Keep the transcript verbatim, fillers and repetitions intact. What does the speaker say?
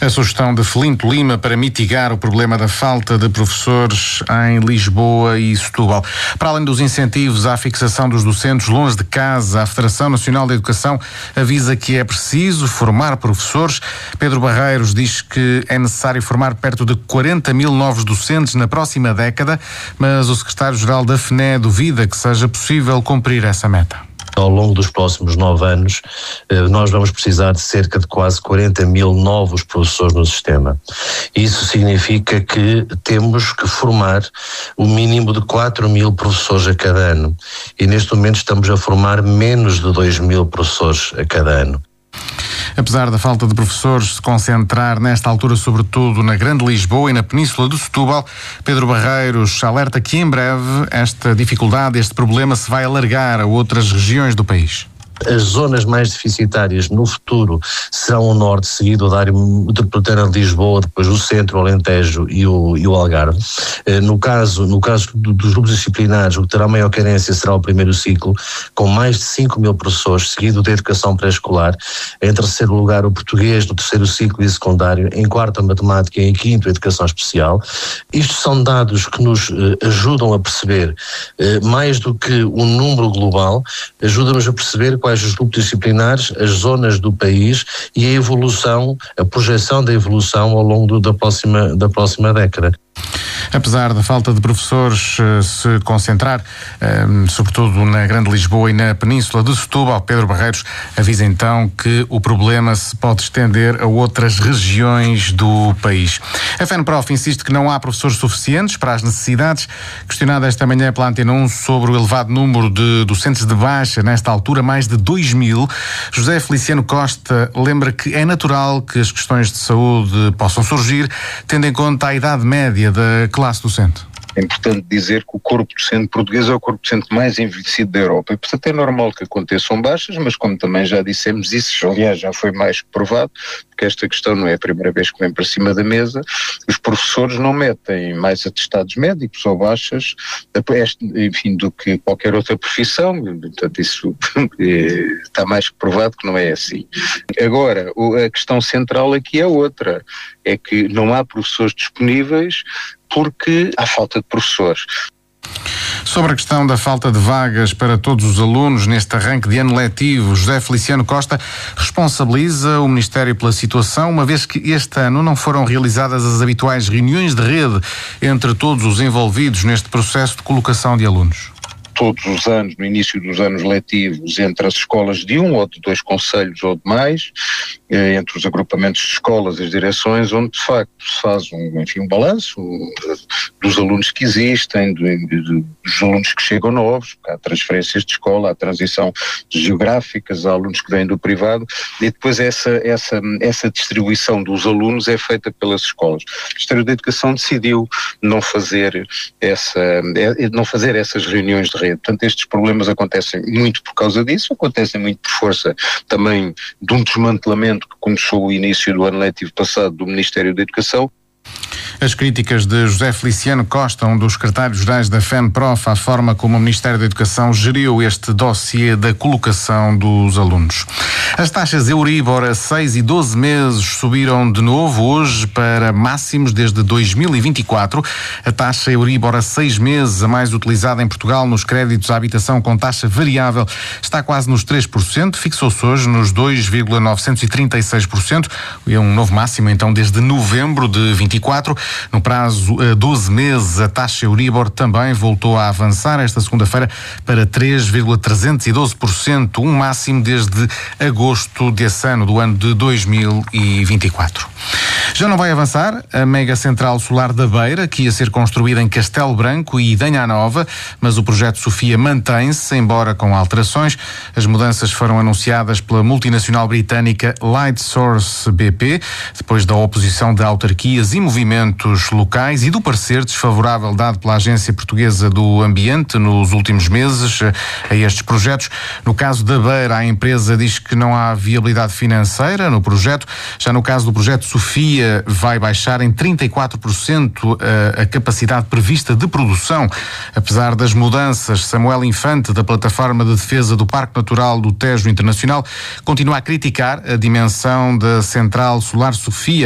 A sugestão de Felinto Lima para mitigar o problema da falta de professores em Lisboa e Setúbal. Para além dos incentivos à fixação dos docentes longe de casa, a Federação Nacional da Educação avisa que é preciso formar professores. Pedro Barreiros diz que é necessário formar perto de quarenta mil novos docentes na próxima década, mas o secretário-geral da F N E duvida que seja possível cumprir essa meta. Ao longo dos próximos nove anos, nós vamos precisar de cerca de quase quarenta mil novos professores no sistema. Isso significa que temos que formar o mínimo de quatro mil professores a cada ano. E neste momento estamos a formar menos de dois mil professores a cada ano. Apesar da falta de professores se concentrar nesta altura sobretudo na Grande Lisboa e na Península do Setúbal, Pedro Barreiros alerta que em breve esta dificuldade, este problema se vai alargar a outras regiões do país. As zonas mais deficitárias no futuro serão o norte, seguido da área metropolitana de Lisboa, depois o centro, o Alentejo e o, e o Algarve. No caso, no caso dos grupos disciplinares, o que terá maior carência será o primeiro ciclo, com mais de cinco mil professores, seguido da educação pré-escolar. Em terceiro lugar, o português no terceiro ciclo e secundário, em quarto a matemática e em quinto a educação especial. Isto são dados que nos eh, ajudam a perceber, eh, mais do que o número global, ajudam-nos a perceber quais os grupos disciplinares, as zonas do país e a evolução, a projeção da evolução ao longo do, da, próxima, da próxima década. Apesar da falta de professores se concentrar, sobretudo na Grande Lisboa e na Península de Setúbal, Pedro Barreiros avisa então que o problema se pode estender a outras regiões do país. A FENPROF insiste que não há professores suficientes para as necessidades. Questionada esta manhã pela Antena um sobre o elevado número de docentes de baixa, nesta altura mais de dois mil, José Feliciano Costa lembra que é natural que as questões de saúde possam surgir, tendo em conta a idade média da classe docente. É importante dizer que o corpo docente português é o corpo docente mais envelhecido da Europa e, portanto, é normal que aconteçam baixas, mas como também já dissemos, isso, aliás, já foi mais que provado, porque esta questão não é a primeira vez que vem para cima da mesa. Os professores não metem mais atestados médicos ou baixas, enfim, do que qualquer outra profissão, portanto, isso está mais que provado que não é assim. Agora, a questão central aqui é outra, é que não há professores disponíveis porque há falta de professores. Sobre a questão da falta de vagas para todos os alunos neste arranque de ano letivo, José Feliciano Costa responsabiliza o Ministério pela situação, uma vez que este ano não foram realizadas as habituais reuniões de rede entre todos os envolvidos neste processo de colocação de alunos. Todos os anos, no início dos anos letivos, entre as escolas de um ou de dois concelhos ou de mais, entre os agrupamentos de escolas e as direções, onde de facto se faz um, enfim, um balanço dos alunos que existem, de, de, dos alunos que chegam novos, há transferências de escola, há transição geográficas, há alunos que vêm do privado, e depois essa, essa, essa distribuição dos alunos é feita pelas escolas. O Ministério da Educação decidiu não fazer, essa, não fazer essas reuniões de rede. Portanto, estes problemas acontecem muito por causa disso, acontecem muito por força também de um desmantelamento que começou o início do ano letivo passado do Ministério da Educação. As críticas de José Feliciano Costa, um dos secretários-gerais da FENPROF, à forma como o Ministério da Educação geriu este dossiê da colocação dos alunos. As taxas Euribor a seis e doze meses subiram de novo hoje para máximos desde dois mil e vinte e quatro. A taxa Euribor a seis meses, a mais utilizada em Portugal nos créditos à habitação com taxa variável, está quase nos três por cento, fixou-se hoje nos dois vírgula novecentos e trinta e seis por cento. É um novo máximo então desde novembro de vinte e quatro. No prazo a doze meses, a taxa Euribor também voltou a avançar esta segunda-feira para três vírgula trezentos e doze por cento, um máximo desde agosto desse ano, do ano de dois mil e vinte e quatro. Já não vai avançar a mega central solar da Beira, que ia ser construída em Castelo Branco e Idanha Nova, mas o projeto Sofia mantém-se, embora com alterações. As mudanças foram anunciadas pela multinacional britânica Lightsource B P, depois da oposição de autarquias e movimentos locais e do parecer desfavorável dado pela Agência Portuguesa do Ambiente nos últimos meses a estes projetos. No caso da Beira, a empresa diz que não há viabilidade financeira no projeto. Já no caso do projeto Sofia, vai baixar em trinta e quatro por cento a, a capacidade prevista de produção. Apesar das mudanças, Samuel Infante, da Plataforma de Defesa do Parque Natural do Tejo Internacional, continua a criticar a dimensão da central solar Sofia.